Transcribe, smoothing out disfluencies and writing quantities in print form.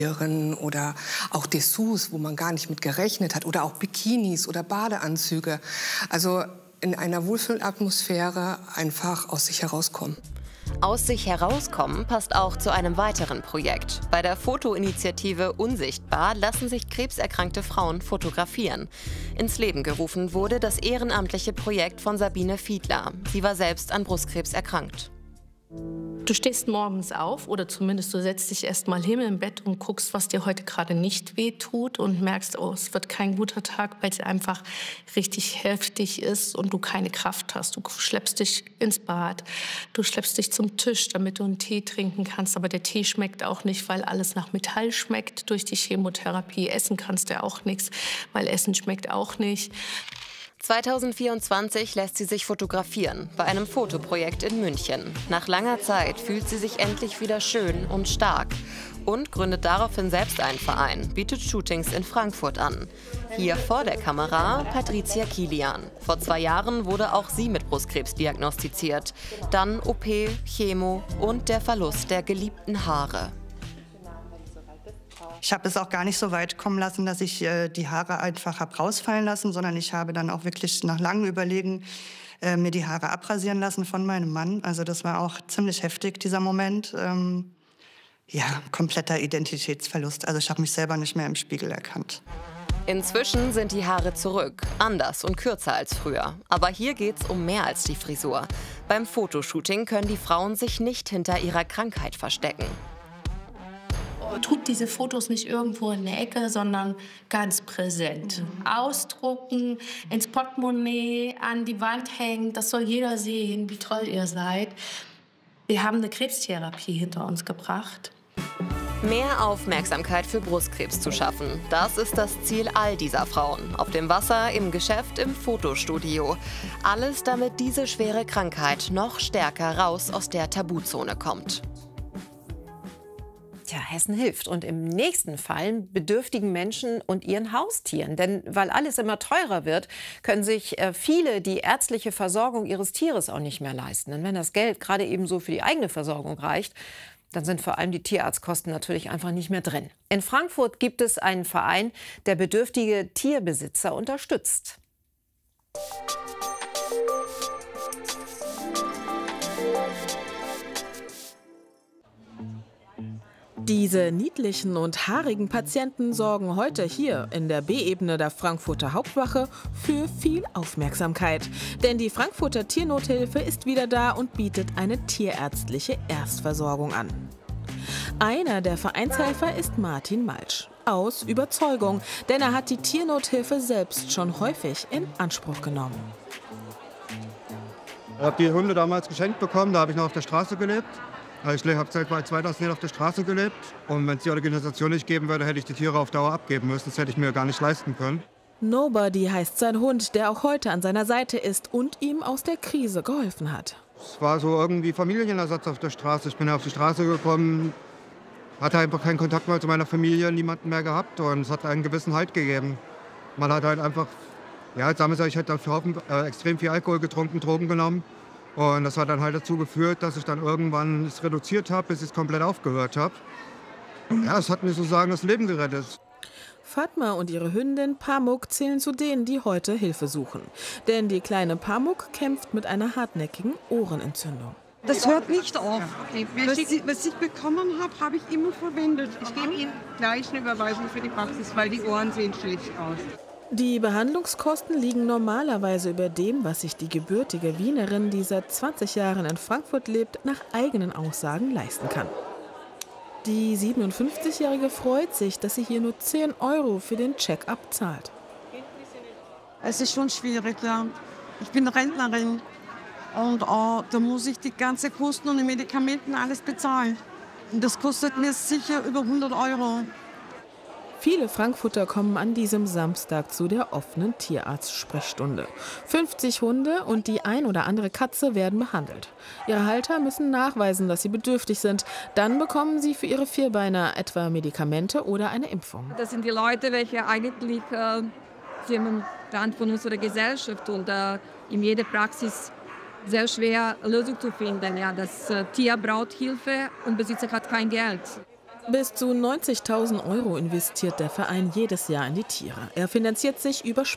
oder auch Dessous, wo man gar nicht mit gerechnet hat, oder auch Bikinis oder Badeanzüge. Also in einer Wohlfühlatmosphäre einfach aus sich herauskommen. Aus sich herauskommen passt auch zu einem weiteren Projekt. Bei der Fotoinitiative Unsichtbar lassen sich krebserkrankte Frauen fotografieren. Ins Leben gerufen wurde das ehrenamtliche Projekt von Sabine Fiedler. Sie war selbst an Brustkrebs erkrankt. Du stehst morgens auf oder zumindest du setzt dich erst mal hin im Bett und guckst, was dir heute gerade nicht wehtut und merkst, oh, es wird kein guter Tag, weil es einfach richtig heftig ist und du keine Kraft hast. Du schleppst dich ins Bad, du schleppst dich zum Tisch, damit du einen Tee trinken kannst. Aber der Tee schmeckt auch nicht, weil alles nach Metall schmeckt durch die Chemotherapie. Essen kannst du auch nichts, weil Essen schmeckt auch nicht. 2024 lässt sie sich fotografieren bei einem Fotoprojekt in München. Nach langer Zeit fühlt sie sich endlich wieder schön und stark und gründet daraufhin selbst einen Verein, bietet Shootings in Frankfurt an. Hier vor der Kamera Patricia Kilian. Vor 2 Jahren wurde auch sie mit Brustkrebs diagnostiziert. Dann OP, Chemo und der Verlust der geliebten Haare. Ich habe es auch gar nicht so weit kommen lassen, dass ich die Haare einfach habe rausfallen lassen, sondern ich habe dann auch wirklich nach langem Überlegen mir die Haare abrasieren lassen von meinem Mann. Also das war auch ziemlich heftig, dieser Moment. Ja, kompletter Identitätsverlust. Also ich habe mich selber nicht mehr im Spiegel erkannt. Inzwischen sind die Haare zurück, anders und kürzer als früher. Aber hier geht's um mehr als die Frisur. Beim Fotoshooting können die Frauen sich nicht hinter ihrer Krankheit verstecken. Tut diese Fotos nicht irgendwo in der Ecke, sondern ganz präsent. Ausdrucken, ins Portemonnaie, an die Wand hängen, das soll jeder sehen, wie toll ihr seid. Wir haben eine Krebstherapie hinter uns gebracht. Mehr Aufmerksamkeit für Brustkrebs zu schaffen, das ist das Ziel all dieser Frauen. Auf dem Wasser, im Geschäft, im Fotostudio. Alles, damit diese schwere Krankheit noch stärker raus aus der Tabuzone kommt. Tja, Hessen hilft und im nächsten Fall bedürftigen Menschen und ihren Haustieren. Denn weil alles immer teurer wird, können sich viele die ärztliche Versorgung ihres Tieres auch nicht mehr leisten. Denn wenn das Geld gerade eben so für die eigene Versorgung reicht, dann sind vor allem die Tierarztkosten natürlich einfach nicht mehr drin. In Frankfurt gibt es einen Verein, der bedürftige Tierbesitzer unterstützt. Diese niedlichen und haarigen Patienten sorgen heute hier in der B-Ebene der Frankfurter Hauptwache für viel Aufmerksamkeit. Denn die Frankfurter Tiernothilfe ist wieder da und bietet eine tierärztliche Erstversorgung an. Einer der Vereinshelfer ist Martin Malsch. Aus Überzeugung, denn er hat die Tiernothilfe selbst schon häufig in Anspruch genommen. Ich habe die Hunde damals geschenkt bekommen, da habe ich noch auf der Straße gelebt. Ich habe seit 2000 Jahren auf der Straße gelebt und wenn es die Organisation nicht geben würde, hätte ich die Tiere auf Dauer abgeben müssen. Das hätte ich mir gar nicht leisten können. Nobody heißt sein Hund, der auch heute an seiner Seite ist und ihm aus der Krise geholfen hat. Es war so irgendwie Familienersatz auf der Straße. Ich bin auf die Straße gekommen, hatte einfach keinen Kontakt mehr zu meiner Familie, niemanden mehr gehabt und es hat einen gewissen Halt gegeben. Man hat halt einfach, ja, ich hätte extrem viel Alkohol getrunken, Drogen genommen. Und das hat dann halt dazu geführt, dass ich dann irgendwann es reduziert habe, bis ich es komplett aufgehört habe. Ja, es hat mir sozusagen das Leben gerettet. Fatma und ihre Hündin Pamuk zählen zu denen, die heute Hilfe suchen. Denn die kleine Pamuk kämpft mit einer hartnäckigen Ohrenentzündung. Das hört nicht auf. Was ich bekommen habe, habe ich immer verwendet. Ich gebe Ihnen gleich eine Überweisung für die Praxis, weil die Ohren sehen schlecht aus. Die Behandlungskosten liegen normalerweise über dem, was sich die gebürtige Wienerin, die seit 20 Jahren in Frankfurt lebt, nach eigenen Aussagen leisten kann. Die 57-Jährige freut sich, dass sie hier nur 10 € für den Check-up zahlt. Es ist schon schwierig, ja. Ich bin Rentnerin und da muss ich die ganze Kosten und die Medikamenten alles bezahlen. Und das kostet mir sicher über 100 €. Viele Frankfurter kommen an diesem Samstag zu der offenen Tierarzt-Sprechstunde. 50 Hunde und die ein oder andere Katze werden behandelt. Ihre Halter müssen nachweisen, dass sie bedürftig sind. Dann bekommen sie für ihre Vierbeiner etwa Medikamente oder eine Impfung. Das sind die Leute, welche eigentlich sind Rand von unserer Gesellschaft und in jeder Praxis sehr schwer Lösung zu finden. Ja, das Tier braucht Hilfe und Besitzer hat kein Geld. Bis zu 90.000 € investiert der Verein jedes Jahr in die Tiere. Er finanziert sich über